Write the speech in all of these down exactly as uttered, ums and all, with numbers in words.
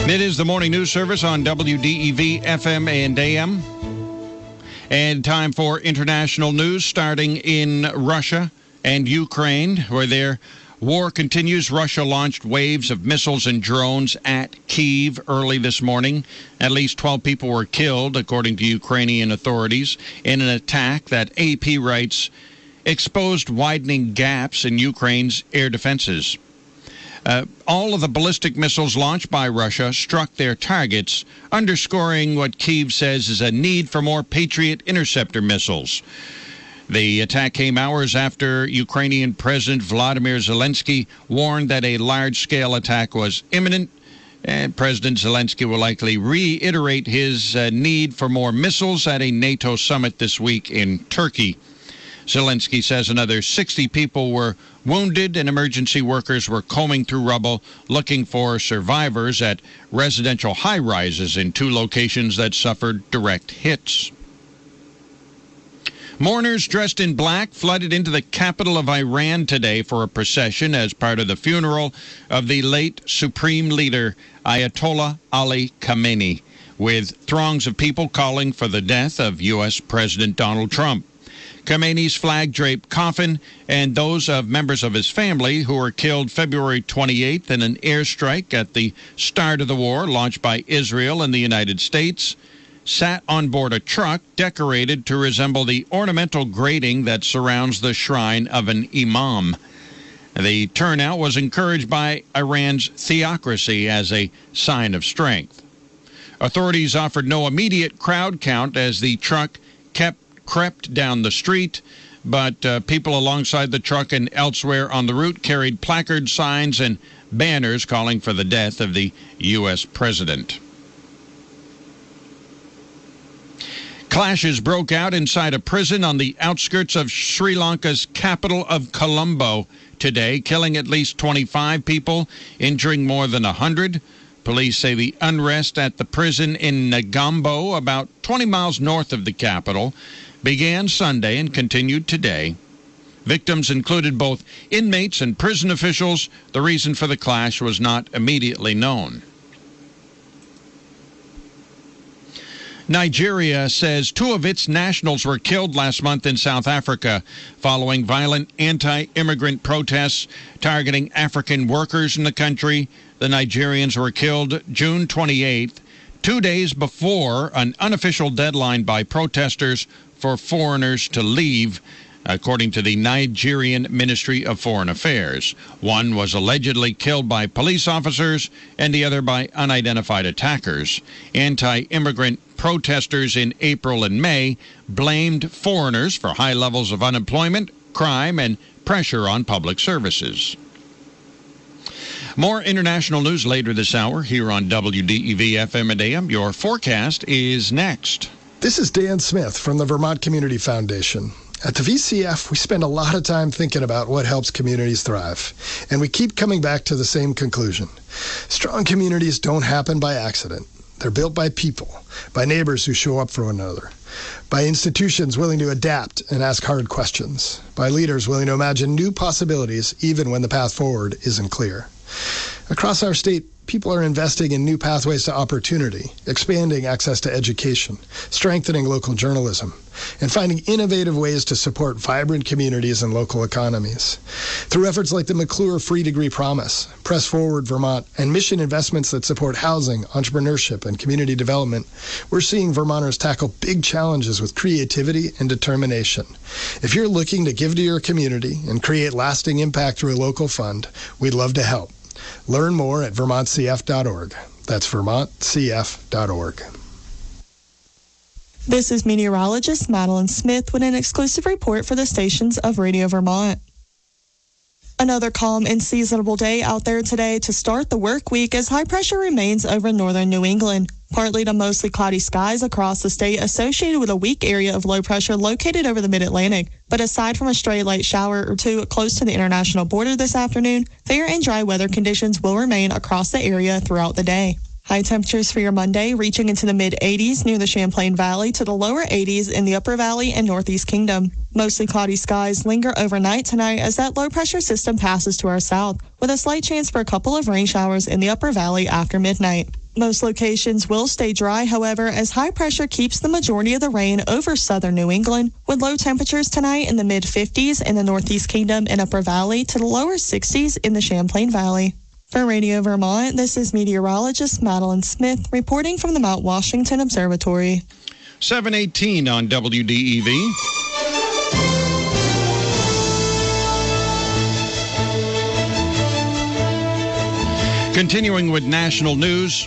It is the morning news service on W D E V F M and A M. And time for international news, starting in Russia and Ukraine, where their war continues. Russia launched waves of missiles and drones at Kyiv early this morning. At least twelve people were killed, according to Ukrainian authorities, in an attack that A P writes exposed widening gaps in Ukraine's air defenses. Uh, all of the ballistic missiles launched by Russia struck their targets, underscoring what Kyiv says is a need for more Patriot interceptor missiles. The attack came hours after Ukrainian President Vladimir Zelensky warned that a large-scale attack was imminent, and President Zelensky will likely reiterate his uh, need for more missiles at a NATO summit this week in Turkey. Zelensky says another sixty people were wounded and emergency workers were combing through rubble looking for survivors at residential high-rises in two locations that suffered direct hits. Mourners dressed in black flooded into the capital of Iran today for a procession as part of the funeral of the late Supreme Leader Ayatollah Ali Khamenei, with throngs of people calling for the death of U S President Donald Trump. Khamenei's flag-draped coffin and those of members of his family who were killed February twenty-eighth in an airstrike at the start of the war launched by Israel and the United States sat on board a truck decorated to resemble the ornamental grating that surrounds the shrine of an imam. The turnout was encouraged by Iran's theocracy as a sign of strength. Authorities offered no immediate crowd count as the truck kept crept down the street, but uh, people alongside the truck and elsewhere on the route carried placard signs and banners calling for the death of the U S president. Clashes broke out inside a prison on the outskirts of Sri Lanka's capital of Colombo today, killing at least twenty-five people, injuring more than one hundred. Police say the unrest at the prison in Negombo, about twenty miles north of the capital, began Sunday and continued today. Victims included both inmates and prison officials. The reason for the clash was not immediately known. Nigeria says two of its nationals were killed last month in South Africa following violent anti-immigrant protests targeting African workers in the country. The Nigerians were killed June twenty-eighth, two days before an unofficial deadline by protesters for foreigners to leave, according to the Nigerian Ministry of Foreign Affairs. One was allegedly killed by police officers and the other by unidentified attackers. Anti-immigrant protesters in April and May blamed foreigners for high levels of unemployment, crime, and pressure on public services. More international news later this hour here on W D E V F M and A M. Your forecast is next. This is Dan Smith from the Vermont Community Foundation. At the V C F, we spend a lot of time thinking about what helps communities thrive, and we keep coming back to the same conclusion. Strong communities don't happen by accident. They're built by people, by neighbors who show up for one another, by institutions willing to adapt and ask hard questions, by leaders willing to imagine new possibilities even when the path forward isn't clear. Across our state, people are investing in new pathways to opportunity, expanding access to education, strengthening local journalism, and finding innovative ways to support vibrant communities and local economies. Through efforts like the McClure Free Degree Promise, Press Forward Vermont, and mission investments that support housing, entrepreneurship, and community development, we're seeing Vermonters tackle big challenges with creativity and determination. If you're looking to give to your community and create lasting impact through a local fund, we'd love to help. Learn more at vermont c f dot org. That's vermont c f dot org. This is meteorologist Madeline Smith with an exclusive report for the stations of Radio Vermont. Another calm and seasonable day out there today to start the work week as high pressure remains over northern New England. Partly to mostly cloudy skies across the state associated with a weak area of low pressure located over the mid-Atlantic. But aside from a stray light shower or two close to the international border this afternoon, fair and dry weather conditions will remain across the area throughout the day. High temperatures for your Monday reaching into the mid-eighties near the Champlain Valley to the lower eighties in the Upper Valley and Northeast Kingdom. Mostly cloudy skies linger overnight tonight as that low-pressure system passes to our south, with a slight chance for a couple of rain showers in the Upper Valley after midnight. Most locations will stay dry, however, as high pressure keeps the majority of the rain over southern New England, with low temperatures tonight in the mid fifties in the Northeast Kingdom and Upper Valley to the lower sixties in the Champlain Valley. For Radio Vermont, this is meteorologist Madeline Smith reporting from the Mount Washington Observatory. seven eighteen on W D E V. Continuing with national news.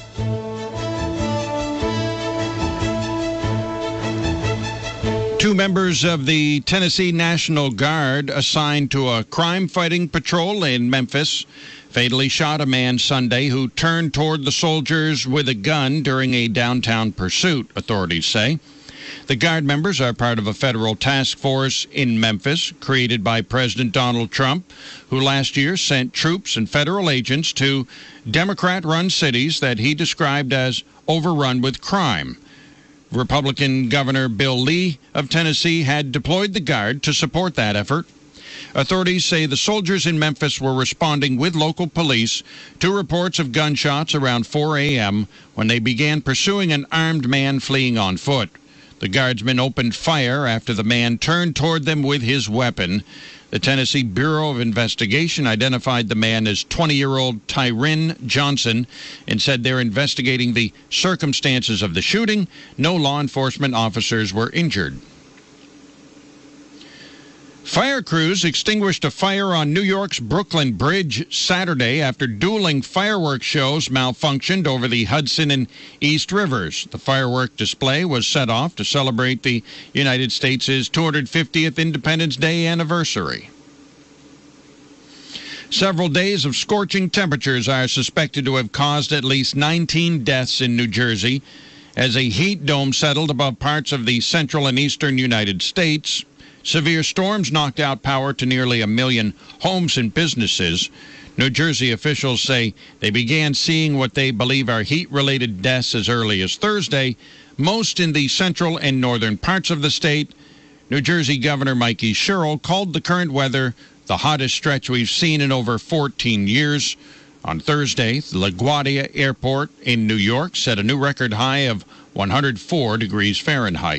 Two members of the Tennessee National Guard assigned to a crime-fighting patrol in Memphis fatally shot a man Sunday who turned toward the soldiers with a gun during a downtown pursuit, authorities say. The Guard members are part of a federal task force in Memphis created by President Donald Trump, who last year sent troops and federal agents to Democrat-run cities that he described as overrun with crime. Republican Governor Bill Lee of Tennessee had deployed the Guard to support that effort. Authorities say the soldiers in Memphis were responding with local police to reports of gunshots around four a.m. when they began pursuing an armed man fleeing on foot. The Guardsmen opened fire after the man turned toward them with his weapon. The Tennessee Bureau of Investigation identified the man as twenty-year-old Tyrin Johnson and said they're investigating the circumstances of the shooting. No law enforcement officers were injured. Fire crews extinguished a fire on New York's Brooklyn Bridge Saturday after dueling fireworks shows malfunctioned over the Hudson and East Rivers. The firework display was set off to celebrate the United States' two hundred fiftieth Independence Day anniversary. Several days of scorching temperatures are suspected to have caused at least nineteen deaths in New Jersey as a heat dome settled above parts of the central and eastern United States. Severe storms knocked out power to nearly a million homes and businesses. New Jersey officials say they began seeing what they believe are heat-related deaths as early as Thursday, most in the central and northern parts of the state. New Jersey Governor Mikey Sherrill called the current weather the hottest stretch we've seen in over fourteen years. On Thursday, the LaGuardia Airport in New York set a new record high of one hundred four degrees Fahrenheit.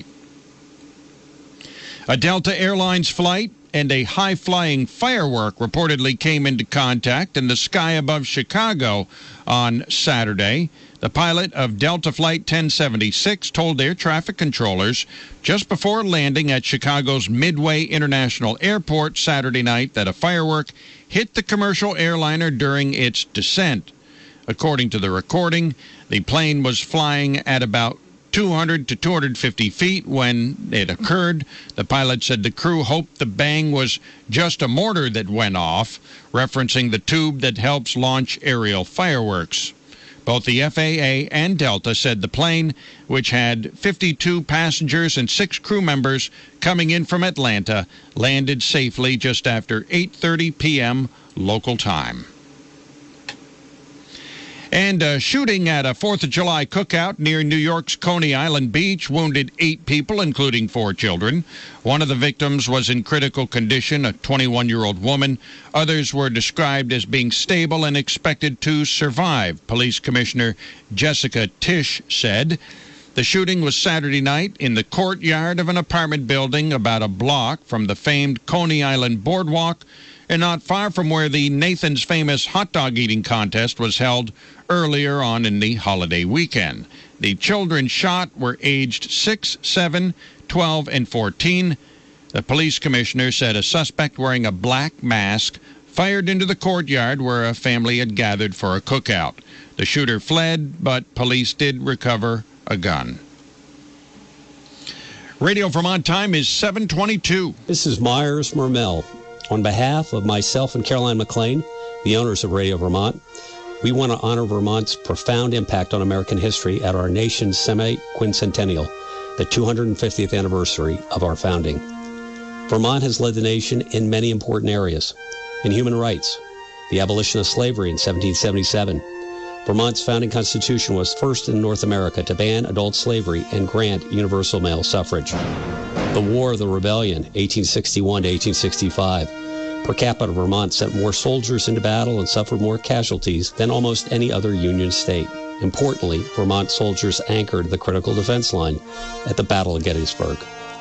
A Delta Airlines flight and a high-flying firework reportedly came into contact in the sky above Chicago on Saturday. The pilot of Delta Flight ten seventy-six told air traffic controllers just before landing at Chicago's Midway International Airport Saturday night that a firework hit the commercial airliner during its descent. According to the recording, the plane was flying at about two hundred to two hundred fifty feet when it occurred. The pilot said the crew hoped the bang was just a mortar that went off, referencing the tube that helps launch aerial fireworks. Both the F A A and Delta said the plane, which had fifty-two passengers and six crew members coming in from Atlanta, landed safely just after eight thirty p.m. local time. And a shooting at a fourth of July cookout near New York's Coney Island Beach wounded eight people, including four children. One of the victims was in critical condition, a twenty-one-year-old woman. Others were described as being stable and expected to survive, Police Commissioner Jessica Tisch said. The shooting was Saturday night in the courtyard of an apartment building about a block from the famed Coney Island Boardwalk and not far from where the Nathan's Famous hot dog eating contest was held earlier on in the holiday weekend. The children shot were aged six, seven, twelve, and fourteen. The police commissioner said a suspect wearing a black mask fired into the courtyard where a family had gathered for a cookout. The shooter fled, but police did recover a gun. Radio Vermont time is seven twenty-two. This is Myers Mermel. On behalf of myself and Caroline McLean, the owners of Radio Vermont, we want to honor Vermont's profound impact on American history at our nation's semi-quincentennial, the two hundred fiftieth anniversary of our founding. Vermont has led the nation in many important areas. In human rights, the abolition of slavery in seventeen seventy-seven. Vermont's founding constitution was first in North America to ban adult slavery and grant universal male suffrage. The War of the Rebellion, eighteen sixty-one to eighteen sixty-five. Per capita, Vermont sent more soldiers into battle and suffered more casualties than almost any other Union state. Importantly, Vermont soldiers anchored the critical defense line at the Battle of Gettysburg.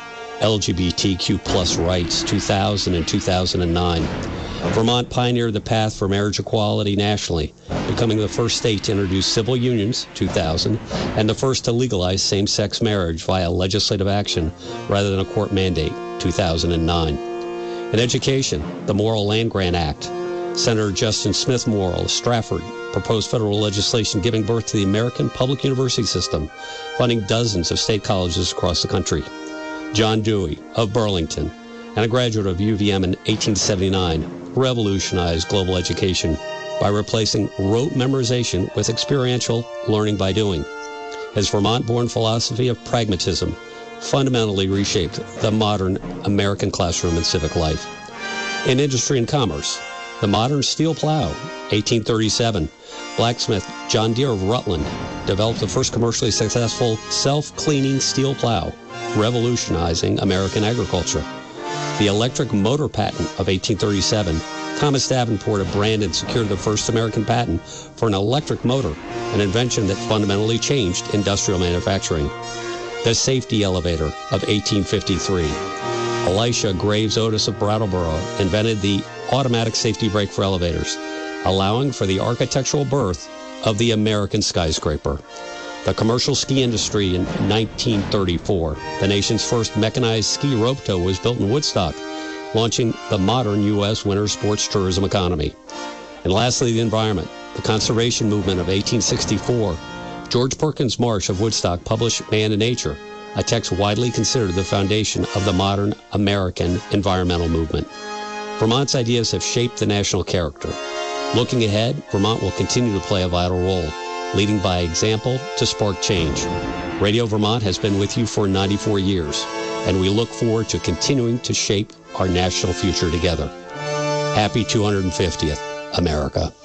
L G B T Q plus rights, two thousand and two thousand nine. Vermont pioneered the path for marriage equality nationally, becoming the first state to introduce civil unions, two thousand, and the first to legalize same-sex marriage via legislative action rather than a court mandate, two thousand nine. In education, the Morrill Land Grant Act. Senator Justin Smith Morrill of Stratford proposed federal legislation giving birth to the American public university system, funding dozens of state colleges across the country. John Dewey of Burlington, and a graduate of U V M in eighteen seventy-nine, revolutionized global education by replacing rote memorization with experiential learning by doing. His Vermont-born philosophy of pragmatism fundamentally reshaped the modern American classroom and civic life. In industry and commerce, the modern steel plow, eighteen thirty-seven, blacksmith John Deere of Rutland developed the first commercially successful self-cleaning steel plow, revolutionizing American agriculture. The electric motor patent of eighteen thirty-seven, Thomas Davenport of Brandon secured the first American patent for an electric motor, an invention that fundamentally changed industrial manufacturing. The safety elevator of eighteen fifty-three. Elisha Graves Otis of Brattleboro invented the automatic safety brake for elevators, allowing for the architectural birth of the American skyscraper. The commercial ski industry in nineteen thirty-four. The nation's first mechanized ski rope tow was built in Woodstock, launching the modern U S winter sports tourism economy. And lastly, the environment. The conservation movement of eighteen sixty-four. George Perkins Marsh of Woodstock published Man and Nature, a text widely considered the foundation of the modern American environmental movement. Vermont's ideas have shaped the national character. Looking ahead, Vermont will continue to play a vital role, leading by example to spark change. Radio Vermont has been with you for ninety-four years, and we look forward to continuing to shape our national future together. Happy two hundred fiftieth, America.